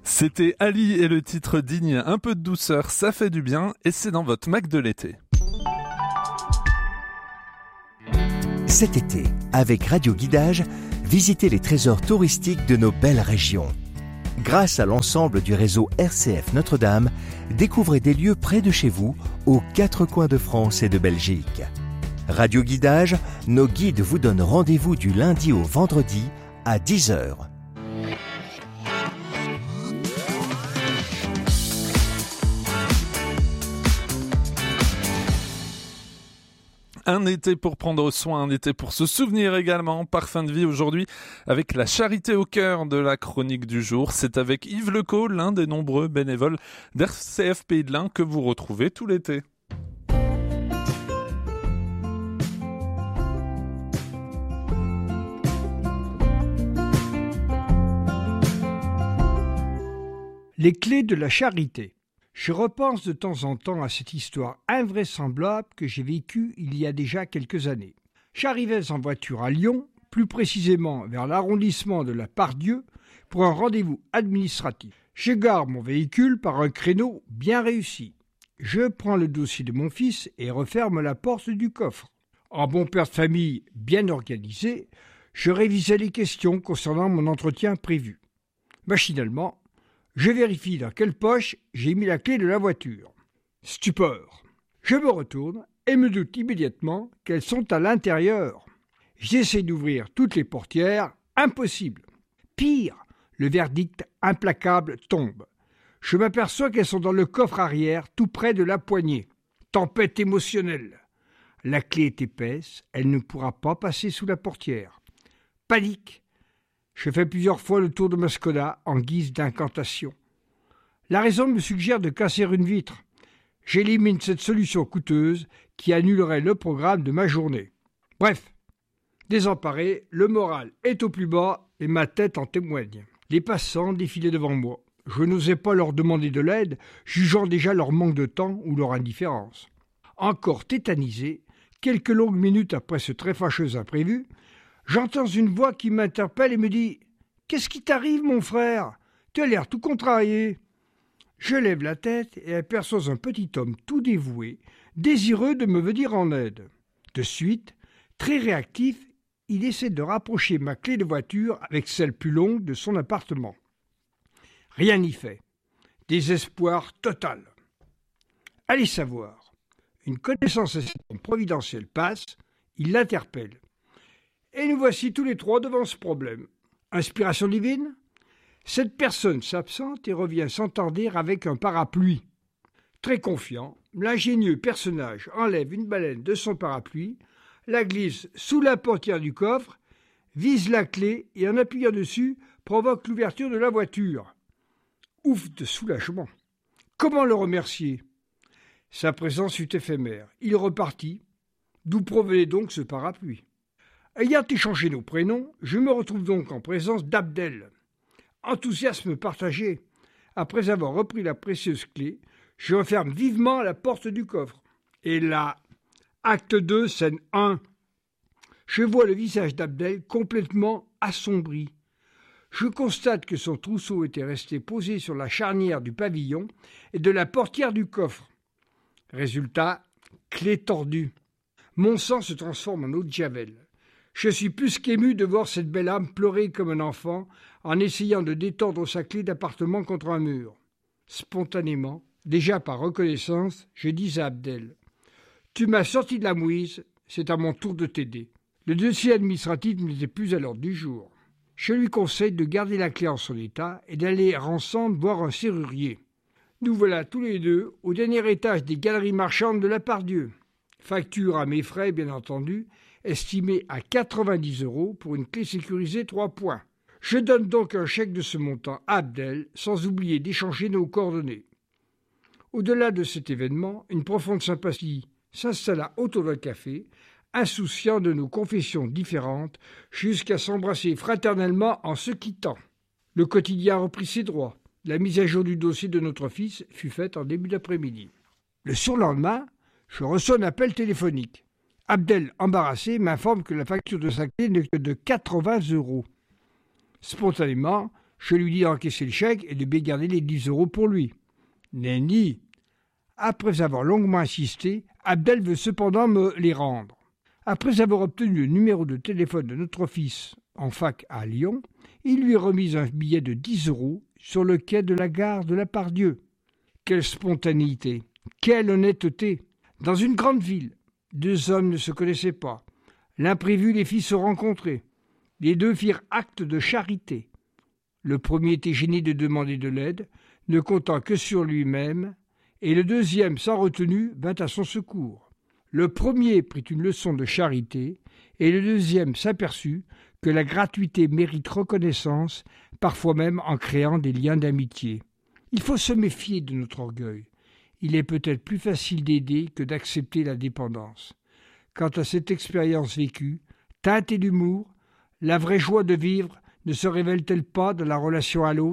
C'était Ali et le titre digne, un peu de douceur, ça fait du bien, et c'est dans votre Mac de l'été. Cet été, avec Radio Guidage, visitez les trésors touristiques de nos belles régions. Grâce à l'ensemble du réseau RCF Notre-Dame, découvrez des lieux près de chez vous, aux quatre coins de France et de Belgique. Radio Guidage, nos guides vous donnent rendez-vous du lundi au vendredi à 10h. Un été pour prendre soin, un été pour se souvenir également. Parfum de vie aujourd'hui avec la charité au cœur de la chronique du jour. C'est avec Yves Lecaux, l'un des nombreux bénévoles d'RCF Pays de l'Ain que vous retrouvez tout l'été. Les clés de la charité. Je repense de temps en temps à cette histoire invraisemblable que j'ai vécue il y a déjà quelques années. J'arrivais en voiture à Lyon, plus précisément vers l'arrondissement de la Part-Dieu, pour un rendez-vous administratif. Je gare mon véhicule par un créneau bien réussi. Je prends le dossier de mon fils et referme la porte du coffre. En bon père de famille bien organisé, je révisais les questions concernant mon entretien prévu. Machinalement, je vérifie dans quelle poche j'ai mis la clé de la voiture. Stupeur. Je me retourne et me doute immédiatement qu'elles sont à l'intérieur. J'essaie d'ouvrir toutes les portières. Impossible. Pire, le verdict implacable tombe. Je m'aperçois qu'elles sont dans le coffre arrière, tout près de la poignée. Tempête émotionnelle. La clé est épaisse, elle ne pourra pas passer sous la portière. Panique. Je fais plusieurs fois le tour de ma Skoda en guise d'incantation. La raison me suggère de casser une vitre. J'élimine cette solution coûteuse qui annulerait le programme de ma journée. Bref, désemparé, le moral est au plus bas et ma tête en témoigne. Les passants défilaient devant moi. Je n'osais pas leur demander de l'aide, jugeant déjà leur manque de temps ou leur indifférence. Encore tétanisé, quelques longues minutes après ce très fâcheux imprévu, j'entends une voix qui m'interpelle et me dit « Qu'est-ce qui t'arrive, mon frère ? Tu as l'air tout contrarié. » Je lève la tête et aperçois un petit homme tout dévoué, désireux de me venir en aide. De suite, très réactif, il essaie de rapprocher ma clé de voiture avec celle plus longue de son appartement. Rien n'y fait. Désespoir total. Allez savoir. Une connaissance assistante providentielle passe, il l'interpelle. Et nous voici tous les trois devant ce problème. Inspiration divine ? Cette personne s'absente et revient s'entarder avec un parapluie. Très confiant, l'ingénieux personnage enlève une baleine de son parapluie, la glisse sous la portière du coffre, vise la clé et en appuyant dessus, provoque l'ouverture de la voiture. Ouf de soulagement. Comment le remercier ? Sa présence fut éphémère. Il repartit. D'où provenait donc ce parapluie ? Ayant échangé nos prénoms, je me retrouve donc en présence d'Abdel. Enthousiasme partagé. Après avoir repris la précieuse clé, je referme vivement la porte du coffre. Et là, acte 2, scène 1. Je vois le visage d'Abdel complètement assombri. Je constate que son trousseau était resté posé sur la charnière du pavillon et de la portière du coffre. Résultat, clé tordue. Mon sang se transforme en eau de javel. Je suis plus qu'ému de voir cette belle âme pleurer comme un enfant en essayant de détendre sa clé d'appartement contre un mur. Spontanément, déjà par reconnaissance, je dis à Abdel « Tu m'as sorti de la mouise, c'est à mon tour de t'aider. » Le dossier administratif n'était plus à l'ordre du jour. Je lui conseille de garder la clé en son état et d'aller ensemble voir un serrurier. Nous voilà tous les deux au dernier étage des galeries marchandes de la Part-Dieu. Facture à mes frais, bien entendu, estimée à 90 € pour une clé sécurisée 3 points. Je donne donc un chèque de ce montant à Abdel, sans oublier d'échanger nos coordonnées. Au-delà de cet événement, une profonde sympathie s'installa autour d'un café, insouciant de nos confessions différentes, jusqu'à s'embrasser fraternellement en se quittant. Le quotidien reprit ses droits. La mise à jour du dossier de notre fils fut faite en début d'après-midi. Le surlendemain, je reçois un appel téléphonique. Abdel, embarrassé, m'informe que la facture de sa clé n'est que de 80 €. Spontanément, Je lui dis d'encaisser le chèque et de bien garder les 10 € pour lui. Nenni. Après avoir longuement insisté, Abdel veut cependant me les rendre. Après avoir obtenu le numéro de téléphone de notre fils en fac à Lyon, il lui remise un billet de 10 € sur le quai de la gare de la Pardieu. Quelle spontanéité, quelle honnêteté! Dans une grande ville, 2 hommes ne se connaissaient pas. L'imprévu les fit se rencontrer. Les 2 firent acte de charité. Le premier était gêné de demander de l'aide, ne comptant que sur lui-même, et le deuxième, sans retenue, vint à son secours. Le premier prit une leçon de charité, et le deuxième s'aperçut que la gratuité mérite reconnaissance, parfois même en créant des liens d'amitié. Il faut se méfier de notre orgueil. Il est peut-être plus facile d'aider que d'accepter la dépendance. Quant à cette expérience vécue, teintée d'humour, la vraie joie de vivre ne se révèle-t-elle pas dans la relation à l'autre ?